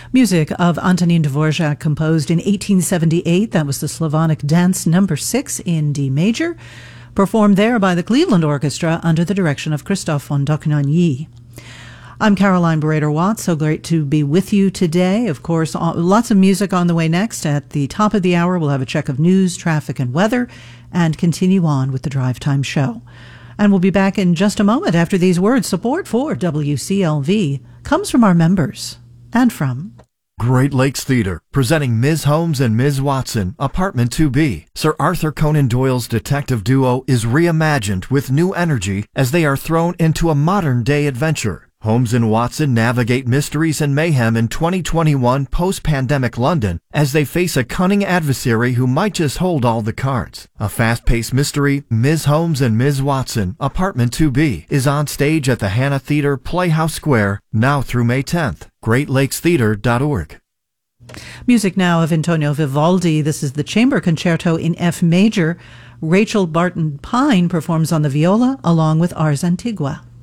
Music of Antonín Dvorak, composed in 1878. That was the Slavonic Dance number 6 in D major, performed there by the Cleveland Orchestra under the direction of Christophe von Dohnanyi. I'm Caroline Berater-Watts. So great to be with you today. Of course, lots of music on the way next. At the top of the hour, we'll have a check of news, traffic, and weather, and continue on with the Drive Time Show. And we'll be back in just a moment after these words. Support for WCLV comes from our members and from Great Lakes Theater, presenting Ms. Holmes and Ms. Watson, Apartment 2B. Sir Arthur Conan Doyle's detective duo is reimagined with new energy as they are thrown into a modern-day adventure. Holmes and Watson navigate mysteries and mayhem in 2021 post-pandemic London as they face a cunning adversary who might just hold all the cards. A fast-paced mystery, Ms. Holmes and Ms. Watson, Apartment 2B, is on stage at the Hannah Theater, Playhouse Square, now through May 10th. GreatLakesTheater.org. Music now of Antonio Vivaldi. This is the Chamber Concerto in F major. Rachel Barton Pine performs on the viola along with Ars Antigua.